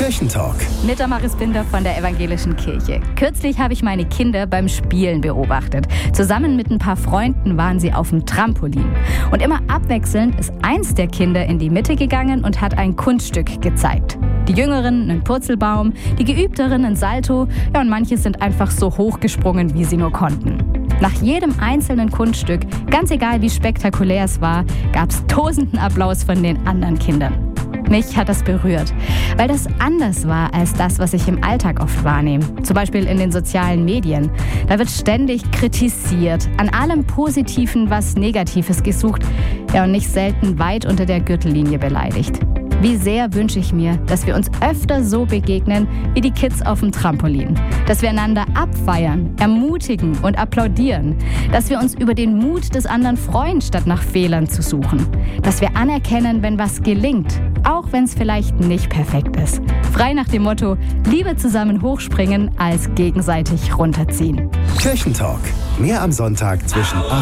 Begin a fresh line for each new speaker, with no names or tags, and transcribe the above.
Kirchentalk.
Mit Damaris Binder von der Evangelischen Kirche. Kürzlich habe ich meine Kinder beim Spielen beobachtet. Zusammen mit ein paar Freunden waren sie auf dem Trampolin. Und immer abwechselnd ist eins der Kinder in die Mitte gegangen und hat ein Kunststück gezeigt. Die Jüngeren einen Purzelbaum, die Geübteren ein Salto, ja, und manche sind einfach so hochgesprungen, wie sie nur konnten. Nach jedem einzelnen Kunststück, ganz egal wie spektakulär es war, gab es tosenden Applaus von den anderen Kindern. Mich hat das berührt, weil das anders war als das, was ich im Alltag oft wahrnehme. Zum Beispiel in den sozialen Medien. Da wird ständig kritisiert, an allem Positiven was Negatives gesucht, ja, und nicht selten weit unter der Gürtellinie beleidigt. Wie sehr wünsche ich mir, dass wir uns öfter so begegnen wie die Kids auf dem Trampolin. Dass wir einander abfeiern, ermutigen und applaudieren. Dass wir uns über den Mut des anderen freuen, statt nach Fehlern zu suchen. Dass wir anerkennen, wenn was gelingt, auch wenn es vielleicht nicht perfekt ist. Frei nach dem Motto, lieber zusammen hochspringen als gegenseitig runterziehen.
Kirchentalk. Mehr am Sonntag zwischen 8